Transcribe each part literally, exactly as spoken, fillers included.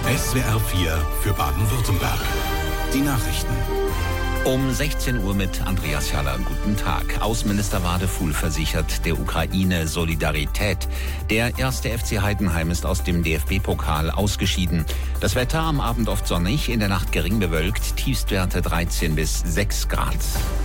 S W R vier für Baden-Württemberg. Die Nachrichten. Um sechzehn Uhr mit Andreas Jaller. Guten Tag. Außenminister Wadefuhl versichert der Ukraine Solidarität. Der erste F C Heidenheim ist aus dem D F B-Pokal ausgeschieden. Das Wetter am Abend oft sonnig, in der Nacht gering bewölkt, Tiefstwerte dreizehn bis sechs Grad.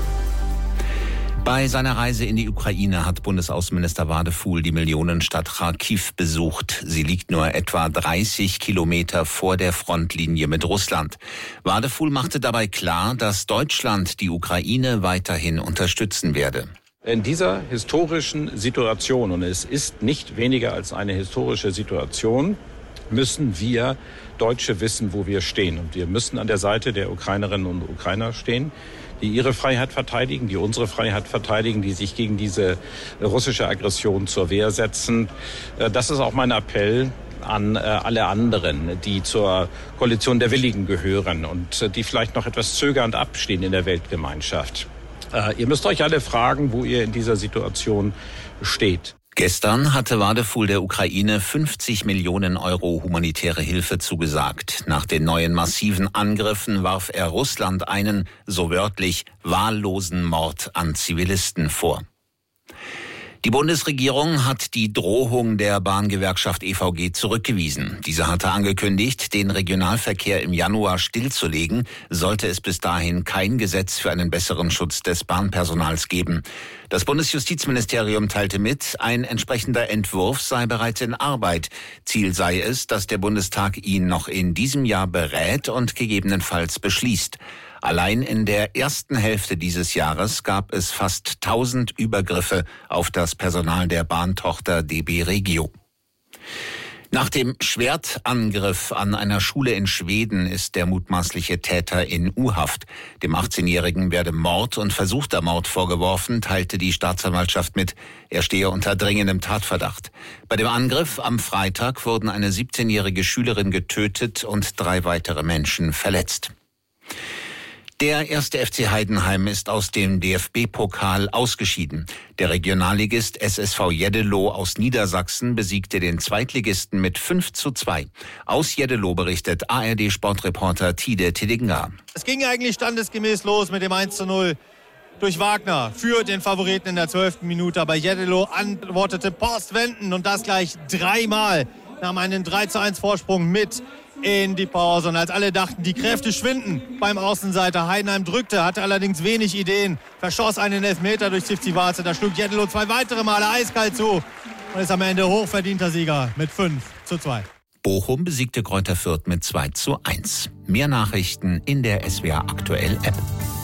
Bei seiner Reise in die Ukraine hat Bundesaußenminister Wadefuhl die Millionenstadt Charkiw besucht. Sie liegt nur etwa dreißig Kilometer vor der Frontlinie mit Russland. Wadefuhl machte dabei klar, dass Deutschland die Ukraine weiterhin unterstützen werde. In dieser historischen Situation, und es ist nicht weniger als eine historische Situation, müssen wir Deutsche wissen, wo wir stehen. Und wir müssen an der Seite der Ukrainerinnen und Ukrainer stehen, die ihre Freiheit verteidigen, die unsere Freiheit verteidigen, die sich gegen diese russische Aggression zur Wehr setzen. Das ist auch mein Appell an alle anderen, die zur Koalition der Willigen gehören und die vielleicht noch etwas zögernd abstehen in der Weltgemeinschaft. Ihr müsst euch alle fragen, wo ihr in dieser Situation steht. Gestern hatte Wadefuhl der Ukraine fünfzig Millionen Euro humanitäre Hilfe zugesagt. Nach den neuen massiven Angriffen warf er Russland einen, so wörtlich, wahllosen Mord an Zivilisten vor. Die Bundesregierung hat die Drohung der Bahngewerkschaft E V G zurückgewiesen. Diese hatte angekündigt, den Regionalverkehr im Januar stillzulegen, sollte es bis dahin kein Gesetz für einen besseren Schutz des Bahnpersonals geben. Das Bundesjustizministerium teilte mit, ein entsprechender Entwurf sei bereits in Arbeit. Ziel sei es, dass der Bundestag ihn noch in diesem Jahr berät und gegebenenfalls beschließt. Allein in der ersten Hälfte dieses Jahres gab es fast tausend Übergriffe auf das Personal der Bahntochter D B Regio. Nach dem Schwertangriff an einer Schule in Schweden ist der mutmaßliche Täter in U-Haft. Dem achtzehnjährigen werde Mord und versuchter Mord vorgeworfen, teilte die Staatsanwaltschaft mit. Er stehe unter dringendem Tatverdacht. Bei dem Angriff am Freitag wurden eine siebzehnjährige Schülerin getötet und drei weitere Menschen verletzt. Der erste F C Heidenheim ist aus dem D F B-Pokal ausgeschieden. Der Regionalligist S S V Jeddeloh aus Niedersachsen besiegte den Zweitligisten mit fünf zu zwei. Aus Jeddeloh berichtet A R D-Sportreporter Tide Tidinga. Es ging eigentlich standesgemäß los mit dem eins zu null durch Wagner für den Favoriten in der zwölften Minute. Aber Jeddeloh antwortete Post wenden und das gleich dreimal. Nahm einen drei zu eins Vorsprung mit in die Pause. Und als alle dachten, die Kräfte schwinden beim Außenseiter, Heidenheim drückte, hatte allerdings wenig Ideen, verschoss einen Elfmeter durch Sivcivace. Da schlug Jeddeloh zwei weitere Male eiskalt zu und ist am Ende hochverdienter Sieger mit fünf zu zwei. Bochum besiegte Greuther Fürth mit zwei zu eins. Mehr Nachrichten in der S W R Aktuell App.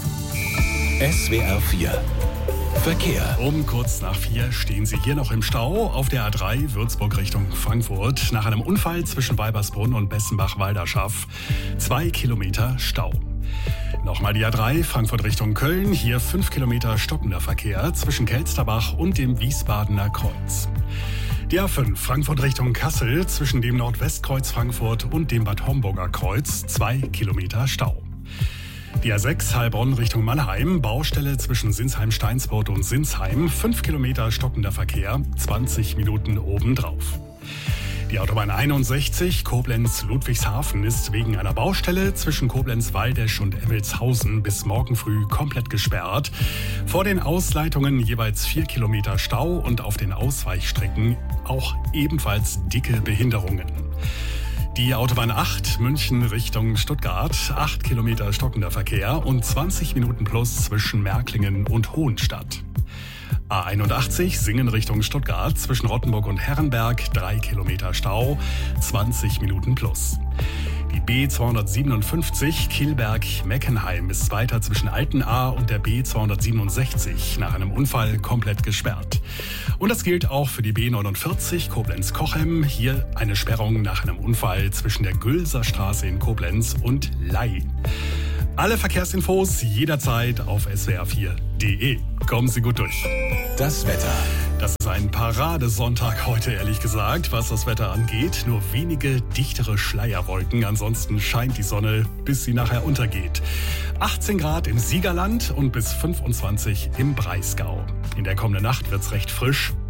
S W R vier Verkehr. Um kurz nach vier stehen Sie hier noch im Stau auf der A drei Würzburg Richtung Frankfurt. Nach einem Unfall zwischen Weibersbrunn und Bessenbach-Walderschaff. Zwei Kilometer Stau. Nochmal die A drei Frankfurt Richtung Köln. Hier fünf Kilometer stockender Verkehr zwischen Kelsterbach und dem Wiesbadener Kreuz. Die A fünf Frankfurt Richtung Kassel zwischen dem Nordwestkreuz Frankfurt und dem Bad Homburger Kreuz. Zwei Kilometer Stau. Die A sechs Heilbronn Richtung Mannheim, Baustelle zwischen Sinsheim-Steinsport und Sinsheim, fünf Kilometer stockender Verkehr, zwanzig Minuten obendrauf. Die Autobahn einundsechzig Koblenz-Ludwigshafen ist wegen einer Baustelle zwischen Koblenz-Waldesch und Emmelshausen bis morgen früh komplett gesperrt. Vor den Ausleitungen jeweils vier Kilometer Stau und auf den Ausweichstrecken auch ebenfalls dicke Behinderungen. Die Autobahn acht München Richtung Stuttgart, acht Kilometer stockender Verkehr und zwanzig Minuten plus zwischen Märklingen und Hohenstadt. A einundachtzig Singen Richtung Stuttgart zwischen Rottenburg und Herrenberg, drei Kilometer Stau, zwanzig Minuten plus. Die B zweihundertsiebenundfünfzig Kilberg-Meckenheim ist weiter zwischen Altenahr und der B zweihundertsiebenundsechzig nach einem Unfall komplett gesperrt. Und das gilt auch für die B neunundvierzig Koblenz-Kochem. Hier eine Sperrung nach einem Unfall zwischen der Gülser Straße in Koblenz und Ley. Alle Verkehrsinfos jederzeit auf S W R vier punkt de. Kommen Sie gut durch. Das Wetter. Das ist ein Paradesonntag heute, ehrlich gesagt, was das Wetter angeht. Nur wenige dichtere Schleierwolken, ansonsten scheint die Sonne, bis sie nachher untergeht. achtzehn Grad im Siegerland und bis fünfundzwanzig im Breisgau. In der kommenden Nacht wird's recht frisch.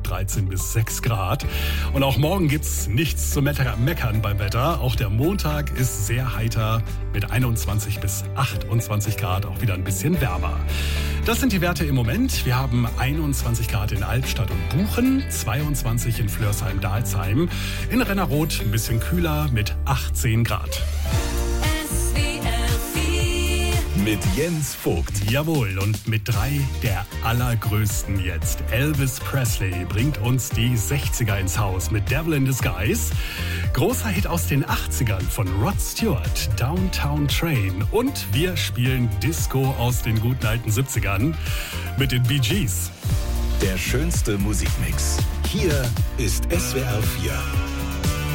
dreizehn bis sechs Grad. Und auch morgen gibt's nichts zu meckern beim Wetter. Auch der Montag ist sehr heiter mit einundzwanzig bis achtundzwanzig Grad, auch wieder ein bisschen wärmer. Das sind die Werte im Moment. Wir haben einundzwanzig Grad in Albstadt und Buchen, zweiundzwanzig in Flörsheim-Dalsheim, in Rennerroth ein bisschen kühler mit achtzehn Grad. Mit Jens Vogt. Jawohl, und mit drei der allergrößten jetzt. Elvis Presley bringt uns die sechziger ins Haus mit Devil in Disguise. Großer Hit aus den achtzigern von Rod Stewart, Downtown Train. Und wir spielen Disco aus den guten alten siebzigern mit den Bee Gees. Der schönste Musikmix. Hier ist S W R vier.